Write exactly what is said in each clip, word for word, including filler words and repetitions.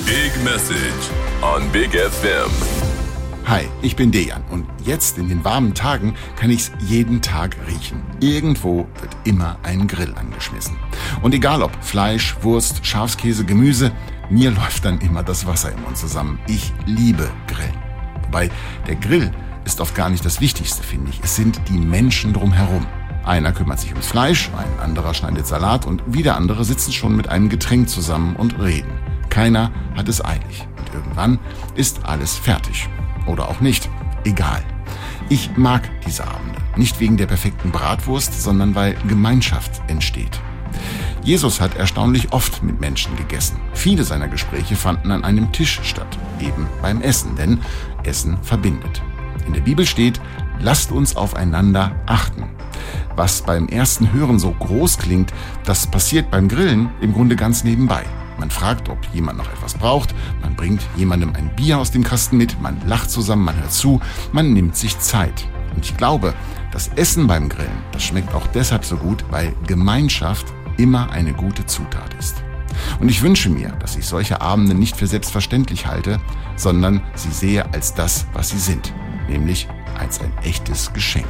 Big Message on Big F M. Hi, ich bin Dejan und jetzt in den warmen Tagen kann ich's jeden Tag riechen. Irgendwo wird immer ein Grill angeschmissen. Und egal ob Fleisch, Wurst, Schafskäse, Gemüse, mir läuft dann immer das Wasser im Mund zusammen. Ich liebe Grillen. Wobei der Grill ist oft gar nicht das Wichtigste, finde ich. Es sind die Menschen drumherum. Einer kümmert sich ums Fleisch, ein anderer schneidet Salat und wieder andere sitzen schon mit einem Getränk zusammen und reden. Keiner hat es eilig und irgendwann ist alles fertig. Oder auch nicht. Egal. Ich mag diese Abende. Nicht wegen der perfekten Bratwurst, sondern weil Gemeinschaft entsteht. Jesus hat erstaunlich oft mit Menschen gegessen. Viele seiner Gespräche fanden an einem Tisch statt, eben beim Essen, denn Essen verbindet. In der Bibel steht, lasst uns aufeinander achten. Was beim ersten Hören so groß klingt, das passiert beim Grillen im Grunde ganz nebenbei. Man fragt, ob jemand noch etwas braucht, man bringt jemandem ein Bier aus dem Kasten mit, man lacht zusammen, man hört zu, man nimmt sich Zeit. Und ich glaube, das Essen beim Grillen, das schmeckt auch deshalb so gut, weil Gemeinschaft immer eine gute Zutat ist. Und ich wünsche mir, dass ich solche Abende nicht für selbstverständlich halte, sondern sie sehe als das, was sie sind, nämlich als ein echtes Geschenk.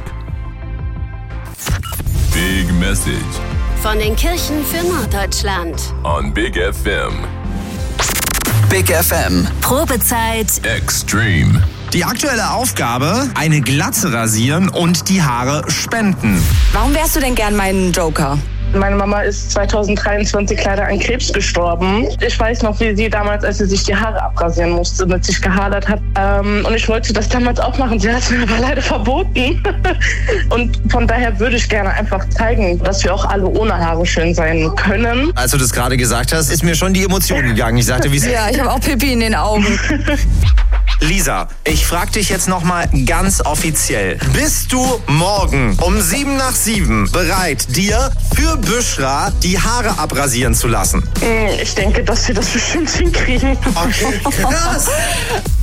Big Message von den Kirchen für Norddeutschland on Big F M. Big F M. Probezeit Extreme. Die aktuelle Aufgabe, eine Glatze rasieren und die Haare spenden. Warum wärst du denn gern mein Joker? Meine Mama ist zwanzig dreiundzwanzig leider an Krebs gestorben. Ich weiß noch, wie sie damals, als sie sich die Haare abrasieren musste, mit sich gehadert hat. Ähm, und ich wollte das damals auch machen. Sie hat es mir aber leider verboten. Und von daher würde ich gerne einfach zeigen, dass wir auch alle ohne Haare schön sein können. Als du das gerade gesagt hast, ist mir schon die Emotion gegangen. Ich sagte, wie es Ja, ich habe auch Pipi in den Augen. Lisa, ich frag dich jetzt nochmal ganz offiziell. Bist du morgen um sieben nach sieben bereit, dir für Büschra die Haare abrasieren zu lassen? Ich denke, dass wir das bestimmt hinkriegen. Okay, krass.